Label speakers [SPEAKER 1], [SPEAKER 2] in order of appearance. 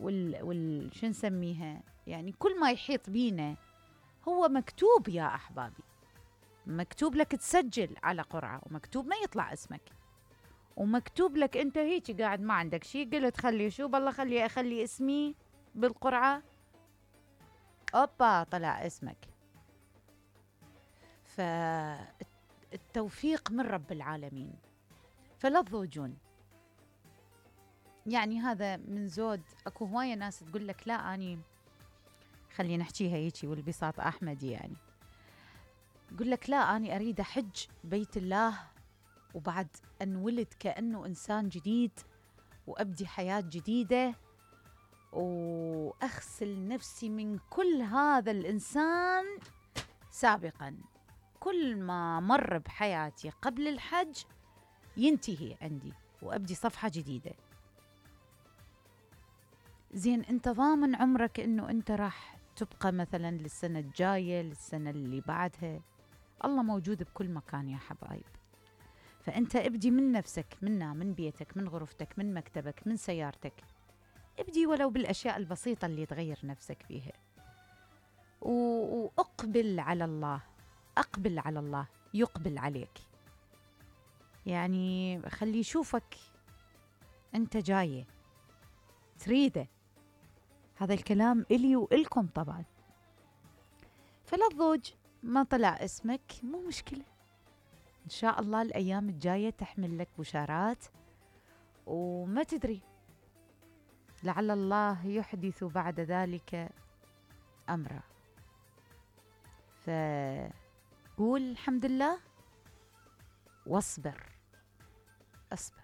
[SPEAKER 1] شو نسميها، يعني كل ما يحيط بينا هو مكتوب يا أحبابي. مكتوب لك تسجل على قرعة، ومكتوب ما يطلع اسمك، ومكتوب لك أنت هيك قاعد ما عندك شيء، قلت خلي شو بالله خلي أخلي اسمي بالقرعة، أوبا طلع اسمك. فالتوفيق من رب العالمين. فلا تضوجون. يعني هذا من زود. اكو هواية ناس تقول لك لا اني، خلينا نحكيها هيجي والبساط احمدي، يعني يقول لك لا اني اريد احج بيت الله وبعد انولد كانه انسان جديد وابدي حياة جديدة واغسل نفسي من كل هذا الانسان سابقا. كل ما مر بحياتي قبل الحج ينتهي عندي وابدي صفحة جديدة. زين انت ضامن عمرك انه انت راح تبقى مثلا للسنة الجاية، للسنة اللي بعدها؟ الله موجود بكل مكان يا حبايب. فانت ابدي من نفسك، من بيتك، من غرفتك، من مكتبك، من سيارتك. ابدي ولو بالاشياء البسيطة اللي تغير نفسك فيها، واقبل على الله. اقبل على الله يقبل عليك. يعني خلي يشوفك انت جاية تريده. هذا الكلام إلي وإلكم طبعا. فلا تضوج، ما طلع اسمك مو مشكلة، إن شاء الله الأيام الجاية تحمل لك بشارات، وما تدري لعل الله يحدث بعد ذلك أمرا. فقول الحمد لله واصبر. أصبر.